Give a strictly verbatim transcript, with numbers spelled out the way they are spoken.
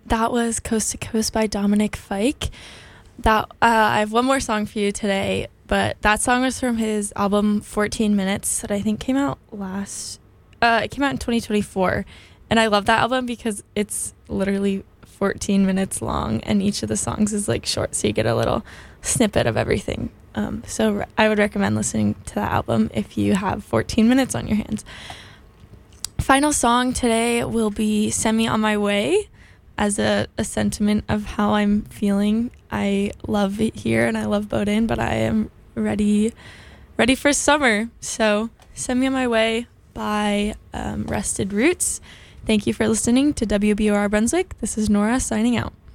That was Coast to Coast by Dominic Fike. That uh, I have one more song for you today, but that song was from his album fourteen minutes that I think came out last, uh, it came out in twenty twenty-four. And I love that album because it's literally fourteen minutes long and each of the songs is like short, so you get a little snippet of everything. Um, so re- I would recommend listening to that album if you have fourteen minutes on your hands. Final song today will be Send Me On My Way as a, a sentiment of how I'm feeling. I love it here and I love Boden, but I am ready ready for summer. So Send Me On My Way by um, Rested Roots. Thank you for listening to W B O R Brunswick. This is Nora signing out.